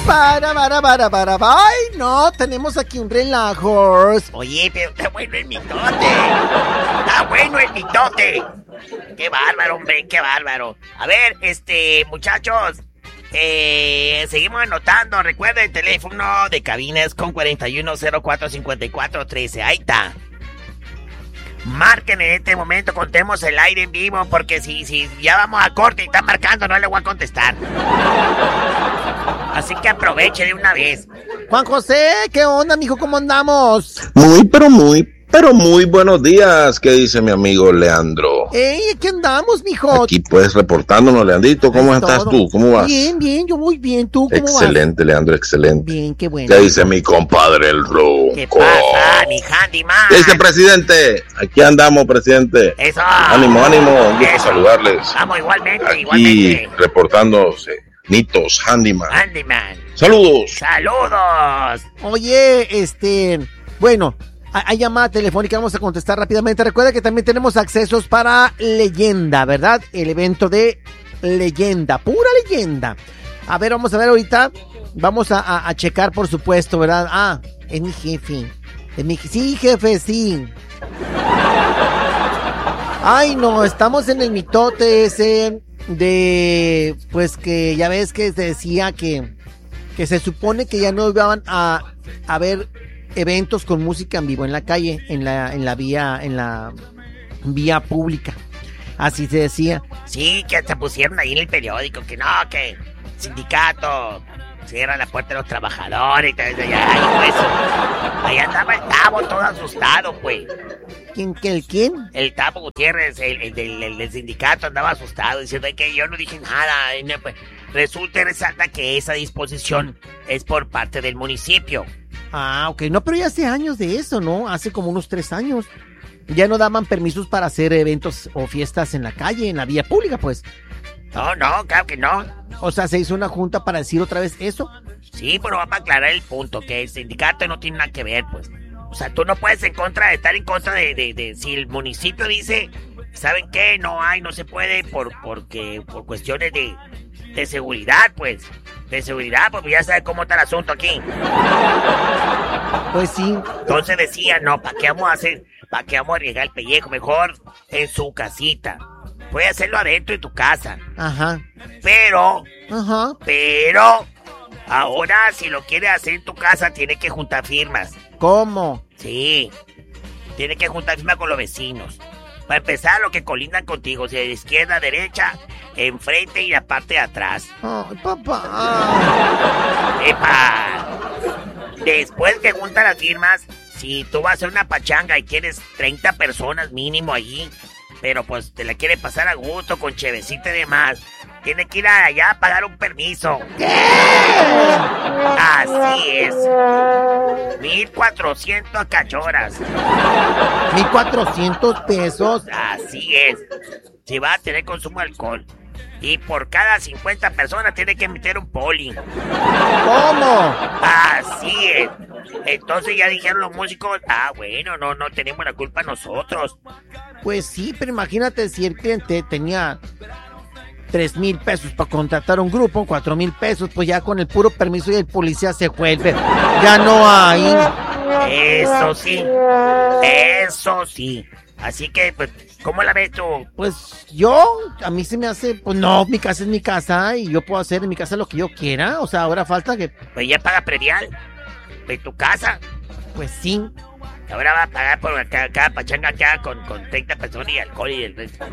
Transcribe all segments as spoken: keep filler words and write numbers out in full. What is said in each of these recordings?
Para, para, para, para, para. Ay, no, tenemos aquí un relajo. Oye, pero está bueno el mitote. Está bueno el mitote. Qué bárbaro, hombre, qué bárbaro. A ver, este, muchachos, eh, seguimos anotando. Recuerda el teléfono de cabinas con cuarenta y uno cero cuatro cincuenta y cuatro trece. Ahí está. Marquen en este momento, contemos el aire en vivo, porque si, si ya vamos a corte y están marcando, no le voy a contestar. Así que aproveche de una vez. Juan José, ¿qué onda, mijo? ¿Cómo andamos? Muy, pero muy, pero muy buenos días. ¿Qué dice mi amigo Leandro? ¡Ey, aquí andamos, mijo! Aquí pues reportándonos, Leandrito. ¿Cómo Es estás todo. tú? ¿Cómo vas? Bien, bien, yo muy bien. ¿Tú cómo vas? Excelente, Leandro, excelente. Bien, qué bueno. ¿Qué dice mi compadre el Ronco? ¿Qué pasa, mi handyman? ¿Qué dice, presidente? Aquí andamos, presidente. Eso. Ánimo, ánimo. Un gusto Eso. saludarles. Vamos, igualmente, Aquí igualmente. reportándose. Mitos, handyman. Handyman. Saludos. ¡Saludos! Oye, este, bueno, hay, hay llamada telefónica, vamos a contestar rápidamente. Recuerda que también tenemos accesos para Leyenda, ¿verdad? El evento de Leyenda, pura leyenda. A ver, vamos a ver ahorita, vamos a, a, a checar, por supuesto, ¿verdad? Ah, es mi jefe, es mi, sí, jefe, sí. Ay, no, estamos en el mitote ese de, pues que ya ves que se decía que, que se supone que ya no iban a, a ver eventos con música en vivo en la calle, en la, en la vía, en la vía pública. Así se decía. Sí, que hasta pusieron ahí en el periódico que no, que sindicato cierra la puerta de los trabajadores y todo eso. Ya, eso. Ahí andaba el Tabo todo asustado, pues. ¿Quién, que el quién? El Tabo Gutiérrez, el, el, del, el del sindicato, andaba asustado diciendo que yo no dije nada. Y no, pues, resulta y resalta que esa disposición es por parte del municipio. Ah, ok. No, pero ya hace años de eso, ¿no? Hace como unos tres años. Ya no daban permisos para hacer eventos o fiestas en la calle, en la vía pública, pues. No, no, claro que no. O sea, se hizo una junta para decir otra vez eso. Sí, pero vamos a aclarar el punto, que el sindicato no tiene nada que ver, pues. O sea, tú no puedes en contra de estar en contra de, de, de si el municipio dice, ¿saben qué? No hay, no se puede por porque por cuestiones de, de seguridad, pues. De seguridad, pues ya sabes cómo está el asunto aquí. Pues sí. Entonces decía, no, ¿para qué vamos a hacer? ¿Para qué vamos a arriesgar el pellejo? Mejor en su casita. Puedes hacerlo adentro de tu casa. Ajá. Pero, Ajá. pero, ahora si lo quieres hacer en tu casa, tiene que juntar firmas. ¿Cómo? Sí, tiene que juntar firmas con los vecinos. Para empezar, lo que colindan contigo, o sea, de izquierda a derecha, enfrente y la parte de atrás. Ay, papá. ¡Epa! Después que juntan las firmas, si tú vas a hacer una pachanga y quieres treinta personas mínimo allí, pero pues te la quiere pasar a gusto con chevecita y demás, tiene que ir allá a pagar un permiso. ¿Qué? Así es. Mil cuatrocientos cachoras. Mil cuatrocientos pesos. Así es. Si va a tener consumo de alcohol. Y por cada cincuenta personas tiene que meter un poli. ¿Cómo? Así es. Entonces ya dijeron los músicos, ah, bueno, no, no tenemos la culpa nosotros. Pues sí, pero imagínate si el cliente tenía tres mil pesos para contratar un grupo, cuatro mil pesos, pues ya con el puro permiso y el policía se vuelve. Ya no hay. Eso sí, eso sí. Así que, pues, ¿cómo la ves tú? Pues yo, a mí se me hace, pues no, mi casa es mi casa y yo puedo hacer en mi casa lo que yo quiera. O sea, ahora falta que... Pues ya paga predial de tu casa. Pues sí. Ahora va a pagar por cada, cada pachanga acá con, con treinta personas y alcohol y el resto.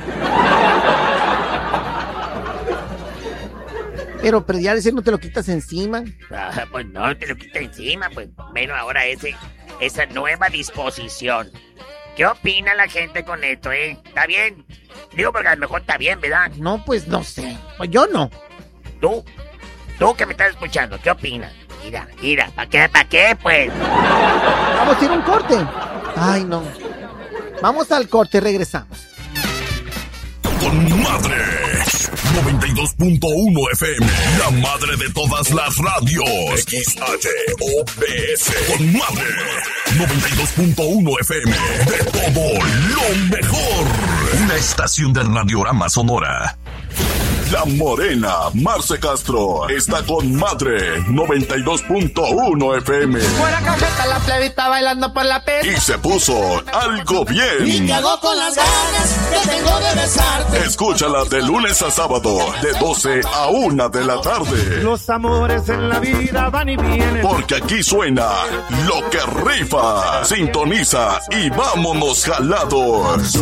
Pero predial ese no te lo quitas encima. Ah, pues no te lo quitas encima, pues menos ahora ese, esa nueva disposición. ¿Qué opina la gente con esto, eh? ¿Está bien? Digo porque a lo mejor está bien, ¿verdad? No, pues no sé. Pues yo no. ¿Tú? ¿Tú que me estás escuchando? ¿Qué opinas? Mira, mira, ¿para qué? ¿Para qué, pues? Vamos a ir a un corte. Ay, no. Vamos al corte, regresamos. Con madre. noventa y dos punto uno F M. La madre de todas las radios. X H O B S. Con madre. noventa y dos punto uno F M. De todo lo mejor. Una estación del Radiorama Sonora. La Morena, Marce Castro, está con Madre noventa y dos punto uno F M. Fuera cajeta, la plebita bailando por la pista. Y se puso algo bien. Y te hago con las ganas que tengo de besarte. Escúchala de lunes a sábado, de doce a una de la tarde. Los amores en la vida van y vienen. Porque aquí suena lo que rifa. Sintoniza y vámonos jalados.